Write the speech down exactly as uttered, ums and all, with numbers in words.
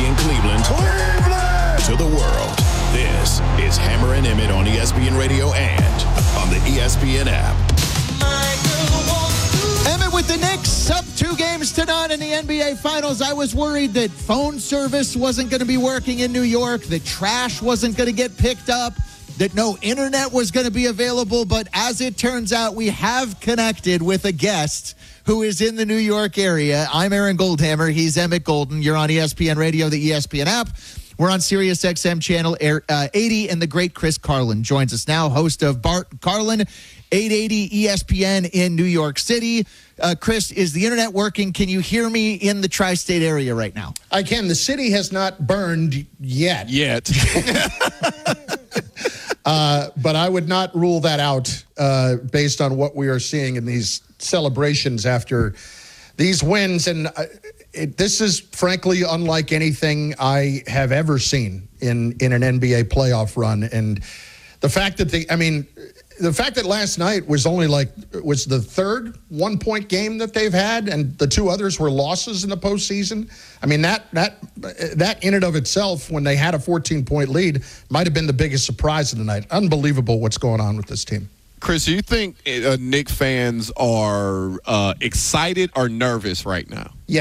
in Cleveland, Cleveland to the world. This is Hammer and Emmett on E S P N Radio and on the E S P N app. Emmett, with the Knicks up two games to none in the N B A Finals, I was worried that phone service wasn't going to be working in New York, that trash wasn't going to get picked up, that no internet was going to be available. But as it turns out, we have connected with a guest who is in the New York area. I'm Aaron Goldhammer. He's Emmett Golden. You're on E S P N Radio, the E S P N app. We're on Sirius X M channel eighty, and the great Chris Carlin joins us now, host of Bart Carlin, eight eighty E S P N in New York City. Uh, Chris, is the internet working? Can you hear me in the tri-state area right now? I can. The city has not burned yet. Yet. uh, but I would not rule that out uh, based on what we are seeing in these celebrations after these wins. And uh, it, this is, frankly, unlike anything I have ever seen in, in an N B A playoff run. And the fact that they, I mean, the fact that last night was only like, was the third one-point game that they've had, and the two others were losses in the postseason. I mean, that that that in and of itself, when they had a fourteen-point lead, might have been the biggest surprise of the night. Unbelievable what's going on with this team. Chris, do you think uh, Knicks fans are uh, excited or nervous right now? Yeah.